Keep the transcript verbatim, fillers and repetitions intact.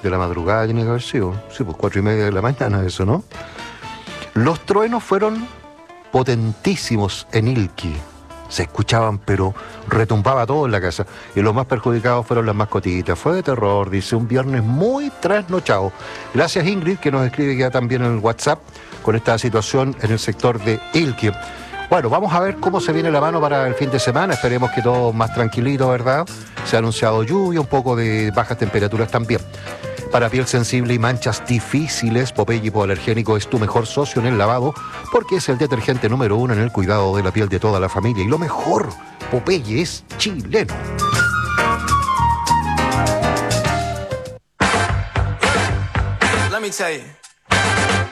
de la madrugada tiene que haber sido. Sí, pues cuatro y media de la mañana eso, ¿no? Los truenos fueron potentísimos en Ilki. Se escuchaban, pero retumbaba todo en la casa. Y los más perjudicados fueron las mascotitas. Fue de terror, dice, un viernes muy trasnochado. Gracias, Ingrid, que nos escribe ya también en el WhatsApp con esta situación en el sector de Ilki. Bueno, vamos a ver cómo se viene la mano para el fin de semana. Esperemos que todo más tranquilito, ¿verdad? Se ha anunciado lluvia, un poco de bajas temperaturas también. Para piel sensible y manchas difíciles, Popeye Hipoalergénico es tu mejor socio en el lavado porque es el detergente número uno en el cuidado de la piel de toda la familia. Y lo mejor, Popeye es chileno. Let me tell you.